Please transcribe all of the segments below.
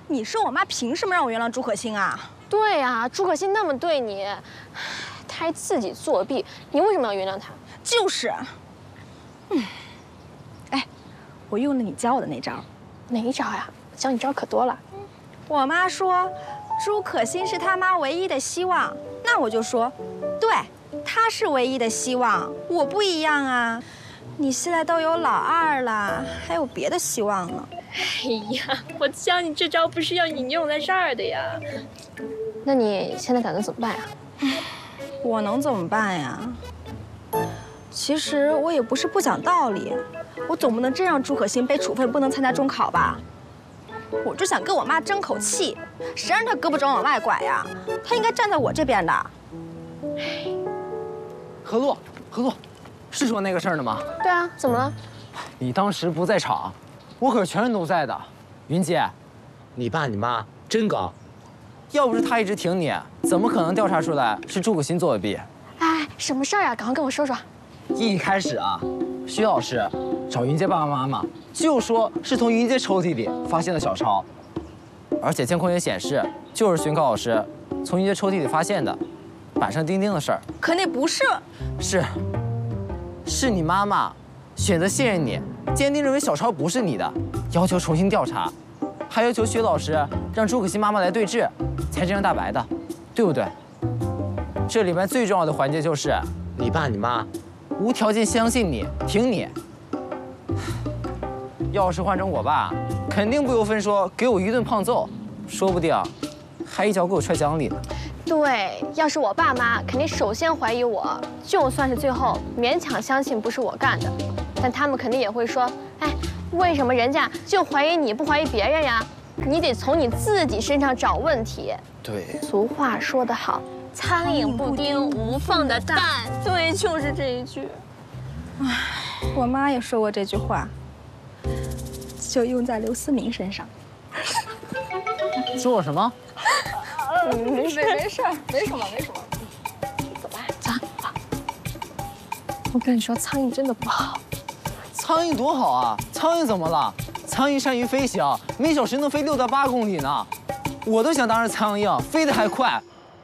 你说我妈凭什么让我原谅朱可心啊？ 对呀，朱可心那么对你，她还自己作弊，你为什么要原谅她？ 就是，哎，我用了你教我的那招。 哪一招呀？教你招可多了。 我妈说，朱可心是她妈唯一的希望，那我就说，对，她是唯一的希望，我不一样啊。你现在都有老二了，还有别的希望呢。 哎呀，我教你这招不是要你用在这儿的呀。那你现在打算怎么办呀？ 我能怎么办呀？其实我也不是不讲道理，我总不能真让朱可心被处分，不能参加中考吧？我就想跟我妈争口气，谁让她胳膊肘往外拐呀？她应该站在我这边的。 何洛，是说那个事儿呢吗？ 对啊，怎么了？ 你当时不在场，我可是全人都在的。云姐， 你爸你妈真高， 要不是他一直挺你，怎么可能调查出来是朱可心作弊？ 哎，什么事儿呀？赶快跟我说说。 一开始啊，徐老师找云杰爸爸妈妈，就说是从云杰抽屉里发现的小抄，而且监控也显示，就是巡考老师从云杰抽屉里发现的，板上钉钉的事儿。 可那不是， 是你妈妈选择信任你，坚定认为小抄不是你的，要求重新调查，还要求薛老师让朱可心妈妈来对质，才真相大白的，对不对？这里面最重要的环节就是你爸你妈无条件相信你，挺你。要是换成我爸，肯定不由分说给我一顿胖揍，说不定还一脚给我踹江里呢。 对，要是我爸妈，肯定首先怀疑我，就算是最后勉强相信不是我干的，但他们肯定也会说，哎，为什么人家就怀疑你不怀疑别人呀？你得从你自己身上找问题。 对， 俗话说得好，苍蝇不叮无缝的蛋。对，就是这一句。 唉，我妈也说过这句话，就用在刘思明身上。 说我什么？ 没事，没什么。 走吧，走。我跟你说，苍蝇真的不好。 苍蝇多好啊！苍蝇怎么了？苍蝇善于飞行，每小时能飞6到8公里呢。我都想当上苍蝇，飞得还快。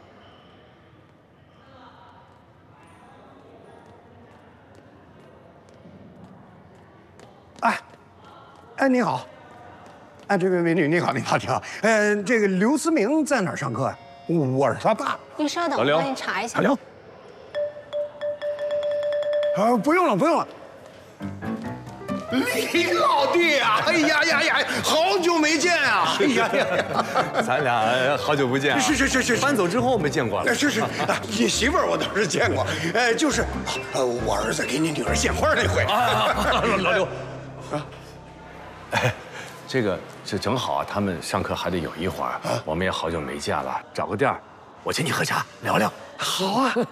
哎，你好，哎，这位美女，你好，你好。这个刘思明在哪儿上课呀？我是他爸。 你稍等，我帮你查一下。 老刘，不用了。李老弟啊，哎呀，好久没见啊！哎呀， 咱俩好久不见啊！ 是， 搬走之后没见过了。 是，你媳妇儿我倒是见过，就是我儿子给你女儿献花那回。 老刘，哎，这正好啊，他们上课还得有一会儿，我们也好久没见了，找个地儿，我请你喝茶聊聊。 好啊，